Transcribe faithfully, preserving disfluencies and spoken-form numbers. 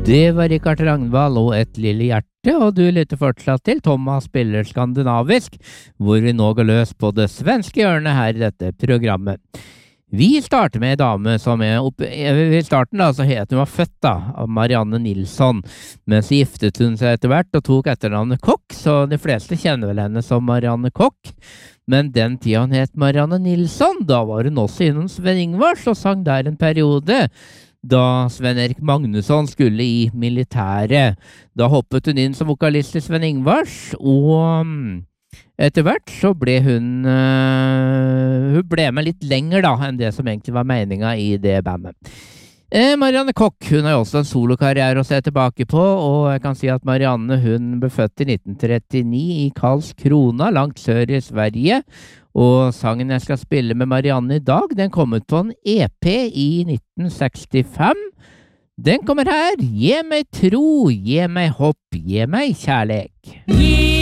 Det var Rikard Ragnvald og Et lille hjerte, og du lytter fortsatt til Thomas spiller skandinavisk, hvor vi nå går løs på det svenske hjørnet her i dette programmet. Vi starter med en dame som er oppe, i starten da, så het hun var født da, av Marianne Nilsson, men så giftet hun seg etter hvert og tok etternavnet Kokk, så de fleste kjenner vel henne som Marianne Kokk. Men den tida hun het Marianne Nilsson, da var hun også innom Sven Ingvars og sang der en periode, da Sven Erik Magnusson skulle i militæret. Da hoppet hun inn som vokalist i Sven Ingvars, og etter hvert så ble hun, uh, hun ble med litt lenger da, enn det som egentlig var meningen i det bandet. Eh, Marianne Kokk, hun har jo også en solokarriere å se tilbake på, og jeg kan si at Marianne, hun ble født i nitten trettini i Karlskrona, langt sør i Sverige, og sangen jeg skal spille med Marianne i dag, den kom ut på en E P i nitten sekstifem. Den kommer her. Gi meg tro, gi meg hopp, gi meg kjærlek.